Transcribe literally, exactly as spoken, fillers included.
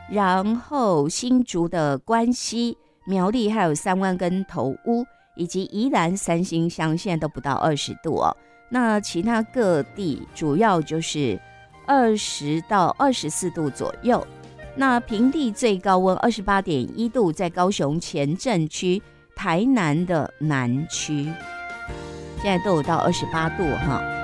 然后新竹的关西、苗栗还有三湾跟头屋，以及宜兰三星乡现在都不到二十度哦。那其他各地主要就是二十到二十四度左右。那平地最高温二十八点一度，在高雄前镇区、台南的南区，现在都有到二十八度哈。